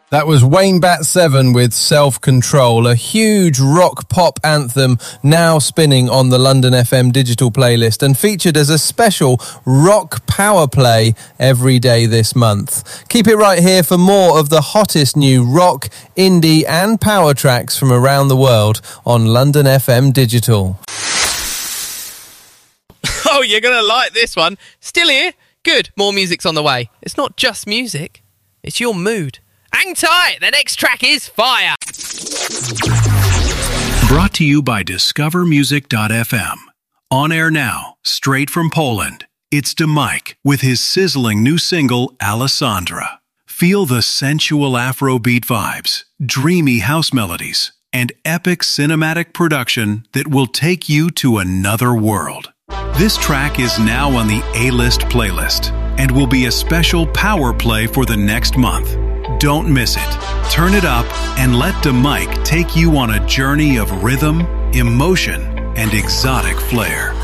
That was Wayne Bat 7 with Self-Control, a huge rock-pop anthem now spinning on the London FM digital playlist and featured as a special rock power play every day this month. Keep it right here for more of the hottest new rock, indie and power tracks from around the world on London FM Digital. Oh, you're going to like this one. Still here? Good. More music's on the way. It's not just music. It's your mood. Hang tight, the next track is fire. Brought to you by DiscoverMusic.fm. On air now, straight from Poland, it's DeMike with his sizzling new single, Alessandra. Feel the sensual Afrobeat vibes, dreamy house melodies, and epic cinematic production that will take you to another world. This track is now on the A-List playlist and will be a special power play for the next month. Don't miss it. Turn it up and let DeMike take you on a journey of rhythm, emotion, and exotic flair.